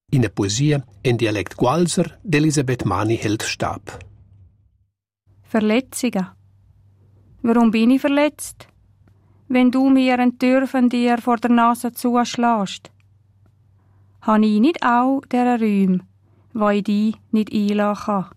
In der Poesie in Dialekt Gualser d'Elisabeth Mani hält Stab. Verletzungen. Warum bin ich verletzt? Wenn du mir eine Tür von dir vor der Nase zuschlägst. Habe ich nicht auch dieser Räume, wo ich dich nicht einlassen kann?